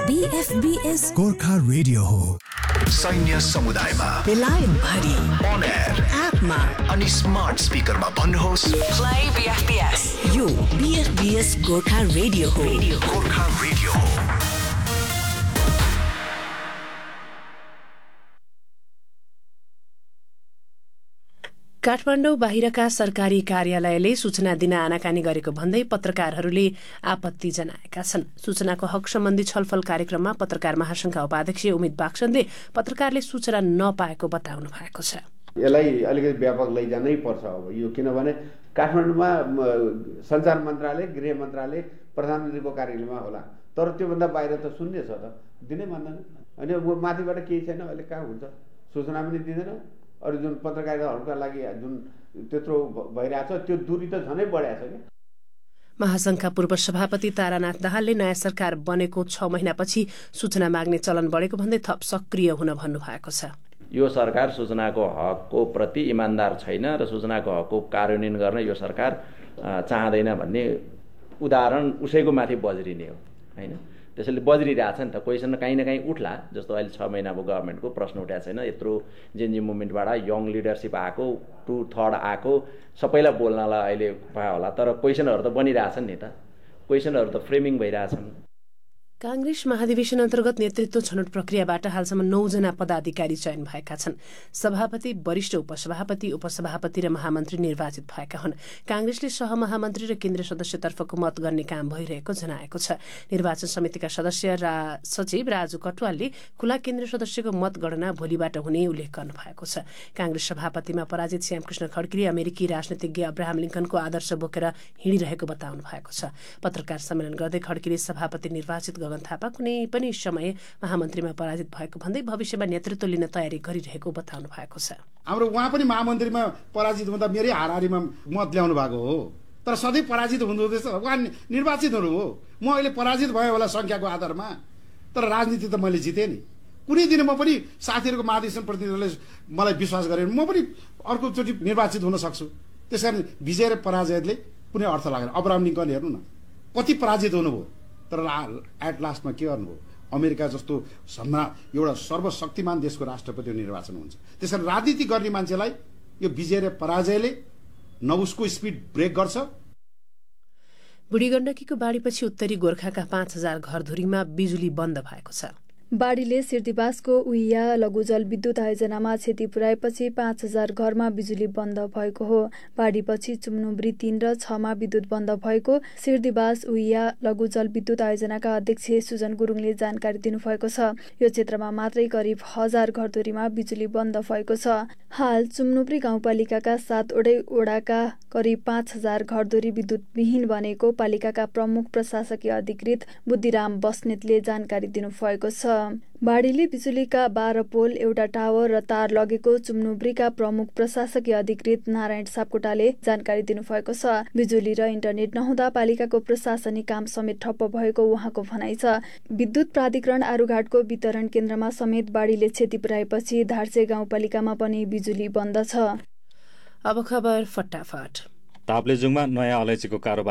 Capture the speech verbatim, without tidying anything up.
बीएफबीएस Gorkha radio हो। सैन्य समुदायमा बेलायत भरि अन एयर एपमा अनि स्मार्ट स्पिकरमा भन्नुहोस् प्ले बीएफबीएस। यो बीएफबीएस गोर्खा रेडियो हो। गोर्खा रेडियो हो। काठमाडौँ बाहिरका सरकारी कार्यालयले सूचना दिन आनाकानी गरेको भन्दै पत्रकारहरूले आपत्ति जनाएका छन्। सूचनाको हक सम्बन्धी छलफल कार्यक्रममा पत्रकार महासंघका उपाध्यक्ष उमित बाक्सनले पत्रकारले सूचना नपाएको बताउनु भएको छ। यसलाई अलिकति व्यापक लैजानै पर्छ। अब यो किनभने काठमाडौँमा सञ्चार मन्त्रालय, गृह मन्त्रालय, प्रधानमन्त्रीको कार्यालयमा होला, तर त्योभन्दा बाहिर त शून्य छ त, दिनै भन्दैन। अनि माथिबाट केही छैन, अहिले कहाँ हुन्छ, सूचना पनि दिँदैन। अरू जुन पत्रकारिताहरूका लागि जुन त्यत्रो भइरहेछ त्यो दूरी त झनै बढाएको छ क्या। महासंघका पूर्व सभापति तारानाथ दाहालले नयाँ सरकार बनेको छ महिनापछि सूचना माग्ने चलन बढेको भन्दै थप सक्रिय हुन भन्नुभएको छ। यो सरकार सूचनाको हकको प्रति इमान्दार छैन र सूचनाको हकको कार्यान्वयन गर्न यो सरकार चाहँदैन भन्ने उदाहरण उसैको माथि बज्रिने हो हैन। त्यसैले बज्रिरहेछ नि त, क्वेसन काहीँ न काहीँ उठ्ला। जस्तो अहिले छ महिनाको गभर्मेन्टको प्रश्न उठाएको छैन, यत्रो जेनजी मुभमेन्टबाट यङ लिडरसिप आएको, टु थर्ड आएको, सबैलाई बोल्नलाई अहिले पायो होला, तर क्वेसनहरू त बनिरहेछन् नि त, क्वेसनहरू त फ्रेमिङ भइरहेछन्। कांग्रेस महाधिवेशन अन्तर्गत नेतृत्व छनौट प्रक्रियाबाट हालसम्म नौजना पदाधिकारी चयन भएका छन्। सभापति, वरिष्ठ उपसभापति, उपसभापति र महामन्त्री निर्वाचित भएका हुन्। कांग्रेसले सहमहामन्त्री र केन्द्रीय सदस्यतर्फको मत गर्ने काम भइरहेको जनाएको छ। निर्वाचन समितिका सदस्य रा सचिव राजु कटुवालले खुला केन्द्रीय सदस्यको मतगणना भोलिबाट हुने उल्लेख गर्नु भएको छ। कांग्रेस सभापतिमा पराजित श्यामकृष्ण खड्कीले अमेरिकी राजनीतिज्ञ अब्राहम लिङ्कनको आदर्श बोकेर हिँडिरहेको बताउनु भएको छ। पत्रकार सम्मेलन गर्दै खड्कीले सभापति निर्वाचित गगन थापा कुनै पनि समय महामन्त्रीमा पराजित भएको भन्दै भविष्यमा नेतृत्व लिन तयारी गरिरहेको बताउनु भएको छ। हाम्रो उहाँ पनि महामन्त्रीमा पराजित हुँदा मेरै हाराहारीमा मत ल्याउनु भएको हो, तर सधैँ पराजित हुनुहुँदैछ। उहाँ निर्वाचित हुनु हो, म अहिले पराजित भयो होला संख्याको आधारमा, तर राजनीति त मैले जितेँ नि। कुनै दिन म पनि साथीहरूको महाधिवेशन प्रतिनिधिहरूले मलाई विश्वास गरेर म पनि अर्कोचोटि निर्वाचित हुन सक्छु। त्यसकारण विजय र पराजयले कुनै अर्थ लागेन। अब्राहम लिङ्कन हेर्नु न, कति पराजित हुनुभयो, तर एट लास्टमा के गर्नुभयो, अमेरिका जस्तो सम्मा एउटा सर्वशक्तिमान देशको राष्ट्रपति निर्वाचन हुन्छ। त्यसकारण राजनीति गर्ने मान्छेलाई यो विजय र पराजयले न उसको स्पिड ब्रेक गर्छ। बुढी गण्डकीको बाढीपछि उत्तरी गोर्खाका पाँच हजार घरधुरीमा बिजुली बन्द भएको छ। बाढीले सिर्दिवासको उइया लघु जलविद्युत आयोजनामा क्षति पुर्याएपछि पाँच हजार घरमा बिजुली बन्द भएको हो। बाढीपछि चुम्नुब्री तीन र छमा विद्युत बन्द भएको सिर्दिवास उइया लघु जलविद्युत आयोजनाका अध्यक्ष सुजन गुरुङले जानकारी दिनुभएको छ। यो क्षेत्रमा मात्रै करिब हजार घरधुरीमा बिजुली बन्द भएको छ। हाल चुम्नुब्री गाउँपालिकाका सातवटै ओडाका करिब पाँच हजार घरधुरी विद्युतविहीन बनेको पालिकाका प्रमुख प्रशासकीय अधिकृत बुद्धिराम बस्नेतले जानकारी दिनुभएको छ। बाढीले बिजुलीका बाह्र पोल, एउटा टावर र तार लगेको चुम्नुब्रीका प्रमुख प्रशासकीय अधिकृत नारायण सापकोटाले जानकारी दिनुभएको छ। बिजुली र इन्टरनेट नहुँदा पालिकाको प्रशासनिक काम समेत ठप्प भएको उहाँको भनाइ छ। विद्युत प्राधिकरण आरुघाटको वितरण केन्द्रमा समेत बाढीले क्षति पुर्याएपछि धार्से गाउँपालिकामा पनि बिजुली बन्द छ। अब खबर फटाफट। ताप्लेजुङमा नयाँ अलैँचीको कारोबार